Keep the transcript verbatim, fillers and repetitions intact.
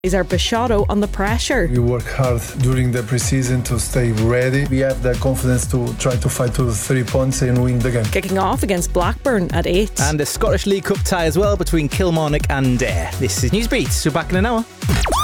Is our Bishado on the pressure? We work hard during the pre-season to stay ready. We have the confidence to try to fight to the three points and win the game. Kicking off against Blackburn at eight. And a Scottish League Cup tie as well between Kilmarnock and Dare. This is Newsbeat, so back in an hour.